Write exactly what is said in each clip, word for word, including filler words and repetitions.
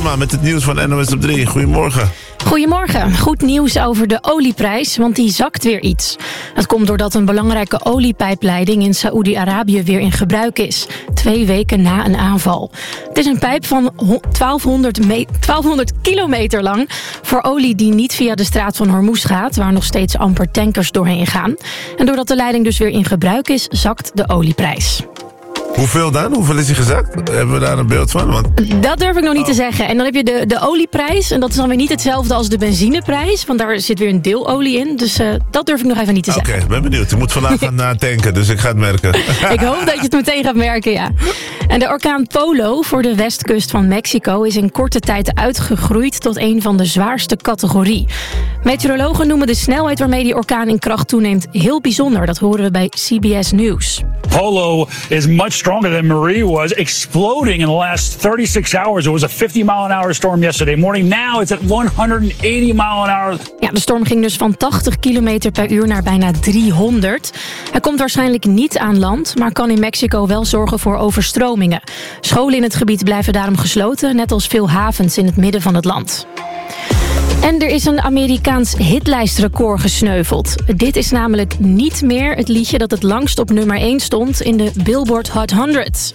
Irma met het nieuws van N O S op drie. Goedemorgen. Goedemorgen. Goed nieuws over de olieprijs, want die zakt weer iets. Dat komt doordat een belangrijke oliepijpleiding in Saoedi-Arabië weer in gebruik is. Twee weken na een aanval. Het is een pijp van twaalfhonderd, me- twaalfhonderd kilometer lang voor olie die niet via de straat van Hormuz gaat, waar nog steeds amper tankers doorheen gaan. En doordat de leiding dus weer in gebruik is, zakt de olieprijs. Hoeveel dan? Hoeveel is hij gezakt? Hebben we daar een beeld van? Want... Dat durf ik nog niet te zeggen. En dan heb je de, de olieprijs. En dat is dan weer niet hetzelfde als de benzineprijs. Want daar zit weer een deel olie in. Dus uh, dat durf ik nog even niet te zeggen. Oké, okay, ben benieuwd. Je moet vandaag gaan uh, tanken, dus ik ga het merken. Ik hoop dat je het meteen gaat merken, ja. En de orkaan Polo voor de westkust van Mexico is in korte tijd uitgegroeid tot een van de zwaarste categorie. Meteorologen noemen de snelheid waarmee die orkaan in kracht toeneemt heel bijzonder. Dat horen we bij C B S News. Polo is much stronger than Marie was, exploding in the last thirty-six hours. It was a fifty mile an hour storm yesterday morning. Now it's at one hundred eighty mile an hour. Ja, de storm ging dus van tachtig kilometer per uur naar bijna driehonderd. Hij komt waarschijnlijk niet aan land, maar kan in Mexico wel zorgen voor overstromingen. Scholen in het gebied blijven daarom gesloten, net als veel havens in het midden van het land. En er is een Amerikaans hitlijstrecord gesneuveld. Dit is namelijk niet meer het liedje dat het langst op nummer één stond in de Billboard Hot honderd.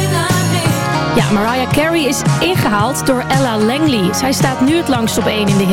Ja, Mariah Carey is ingehaald door Ella Langley. Zij staat nu het langst op één in de